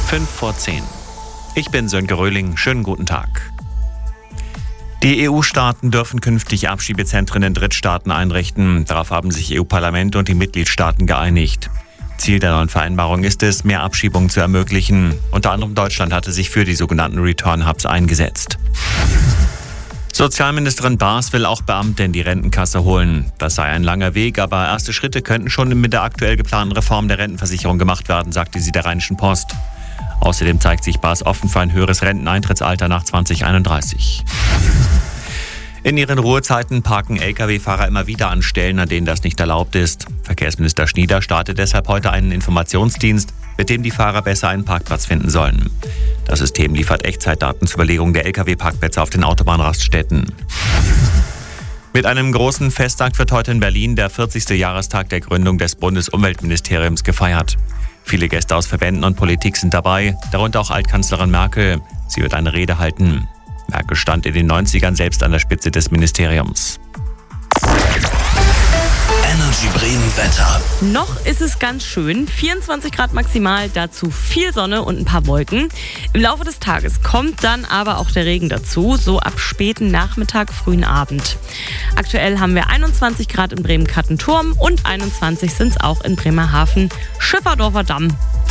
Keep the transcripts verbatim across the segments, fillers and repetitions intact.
Fünf vor zehn. Ich bin Sönke Röhling. Schönen guten Tag. Die E U-Staaten dürfen künftig Abschiebezentren in Drittstaaten einrichten. Darauf haben sich E U-Parlament und die Mitgliedstaaten geeinigt. Ziel der neuen Vereinbarung ist es, mehr Abschiebungen zu ermöglichen. Unter anderem Deutschland hatte sich für die sogenannten Return Hubs eingesetzt. Sozialministerin Baas will auch Beamte in die Rentenkasse holen. Das sei ein langer Weg, aber erste Schritte könnten schon mit der aktuell geplanten Reform der Rentenversicherung gemacht werden, sagte sie der Rheinischen Post. Außerdem zeigt sich Baas offen für ein höheres Renteneintrittsalter nach zwanzig einunddreißig. In ihren Ruhezeiten parken L K W-Fahrer immer wieder an Stellen, an denen das nicht erlaubt ist. Verkehrsminister Schnieder startet deshalb heute einen Informationsdienst, mit dem die Fahrer besser einen Parkplatz finden sollen. Das System liefert Echtzeitdaten zur Belegung der L K W-Parkplätze auf den Autobahnraststätten. Mit einem großen Festakt wird heute in Berlin der vierzigste Jahrestag der Gründung des Bundesumweltministeriums gefeiert. Viele Gäste aus Verbänden und Politik sind dabei, darunter auch Altkanzlerin Merkel. Sie wird eine Rede halten. Merkel stand in den neunzigern selbst an der Spitze des Ministeriums. Energy Bremen Wetter. Noch ist es ganz schön, vierundzwanzig Grad maximal, dazu viel Sonne und ein paar Wolken. Im Laufe des Tages kommt dann aber auch der Regen dazu, so ab späten Nachmittag, frühen Abend. Aktuell haben wir einundzwanzig Grad in Bremen-Kattenturm und einundzwanzig sind es auch in Bremerhaven, Schifferdorfer Damm.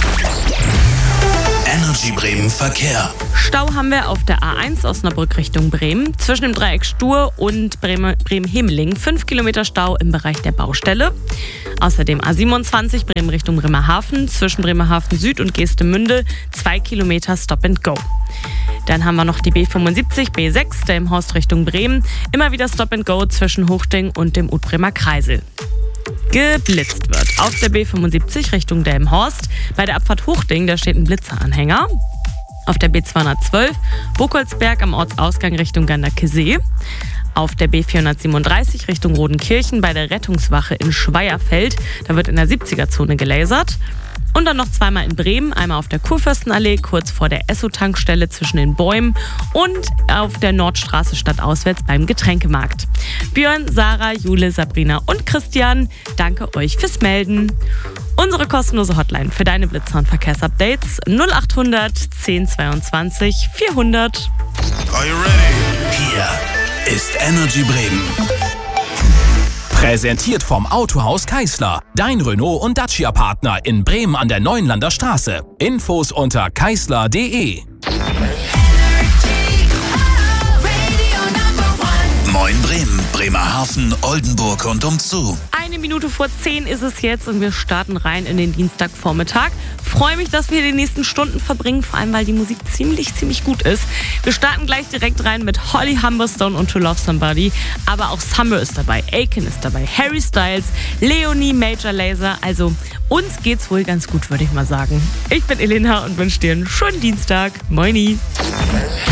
Energy Bremen Verkehr. Stau haben wir auf der A eins Osnabrück Richtung Bremen. Zwischen dem Dreieck Stur und Bremen-Hemeling fünf Kilometer Stau im Bereich der Baustelle. Außerdem A siebenundzwanzig Bremen Richtung Bremerhaven. Zwischen Bremerhaven Süd und Geestemünde zwei Kilometer Stop and Go. Dann haben wir noch die B fünfundsiebzig, B sechs, Delmenhorst Richtung Bremen. Immer wieder Stop and Go zwischen Hochding und dem Utbremer Kreisel. Geblitzt wird auf der B fünfundsiebzig Richtung Delmenhorst. Bei der Abfahrt Hochding, da steht ein Blitzeranhänger. Auf der B zweihundertzwölf Buchholzberg am Ortsausgang Richtung Ganderkesee. Auf der B vierhundertsiebenunddreißig Richtung Rodenkirchen bei der Rettungswache in Schweierfeld. Da wird in der siebziger-Zone gelasert. Und dann noch zweimal in Bremen, einmal auf der Kurfürstenallee, kurz vor der Esso-Tankstelle zwischen den Bäumen und auf der Nordstraße stadtauswärts beim Getränkemarkt. Björn, Sarah, Jule, Sabrina und Christian, danke euch fürs Melden. Unsere kostenlose Hotline für deine Blitzer- und Verkehrsupdates null achthundert zehn zweiundzwanzig vierhundert. Are you ready? Hier ist Energy Bremen. Präsentiert vom Autohaus Keisler. Dein Renault- und Dacia-Partner in Bremen an der Neuenlander Straße. Infos unter keisler punkt de. Moin Bremen, Bremerhaven, Oldenburg und umzu. Eine Minute vor zehn ist es jetzt und wir starten rein in den Dienstagvormittag. Freue mich, dass wir die nächsten Stunden verbringen, vor allem weil die Musik ziemlich, ziemlich gut ist. Wir starten gleich direkt rein mit Holly Humberstone und To Love Somebody, aber auch Summer ist dabei, Aiken ist dabei, Harry Styles, Leonie, Major Lazer, also uns geht's wohl ganz gut, würde ich mal sagen. Ich bin Elena und wünsche dir einen schönen Dienstag. Moini!